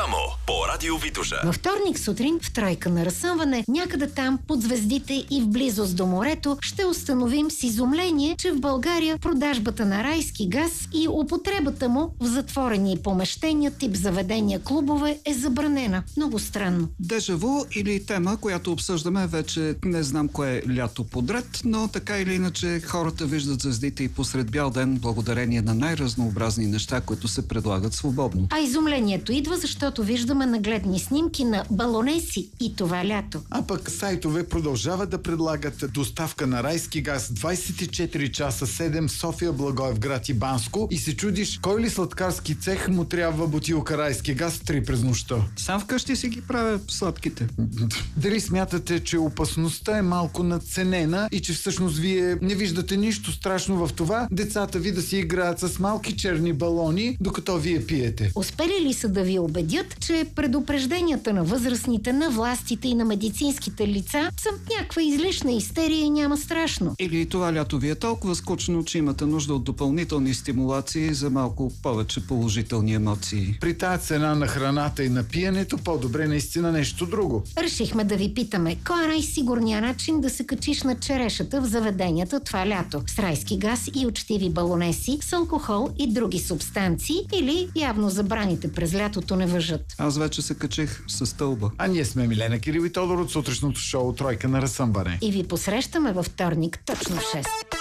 Само по Радио Витоша. Във вторник сутрин в тройка на разсъмване, някъде там под звездите и в близост до морето, ще установим с изумление, че в България продажбата на райски газ и употребата му в затворени помещения тип заведения, клубове е забранена. Много странно. Дежаво или тема, която обсъждаме вече не знам кое лято подред, но така или иначе хората виждат звездите и посред бял ден благодарение на най-разнообразни неща, които се предлагат свободно. А изумлението идва, защото виждаме нагледни снимки на балонеси и това лято. А пък сайтове продължават да предлагат доставка на райски газ 24 часа 7 София, Благоевград и Банско и се чудиш кой ли сладкарски цех му трябва бутилка райски газ 3 през нощта. Сам вкъщи си ги правя сладките. Дали смятате, че опасността е малко надценена и че всъщност вие не виждате нищо страшно в това децата ви да си играят с малки черни балони, докато вие пиете? Успели ли са да ви убедят, че предупрежденията на възрастните, на властите и на медицинските лица са някаква излишна истерия и няма страшно? Или това лято ви е толкова скучно, че имате нужда от допълнителни стимулации за малко повече положителни емоции? При тази цена на храната и на пиенето, по-добре наистина нещо друго. Решихме да ви питаме, кой е най-сигурният начин да се качиш на черешата в заведенията това лято? С райски газ и учтиви балонеси, с алкохол и други субстанции, или явно забраните през лятото не важат? Аз вече се качих със стълба. А ние сме Милена Кирил и Тодор от сутрешното шоу Тройка на разсъмване. И ви посрещаме във вторник точно в 6.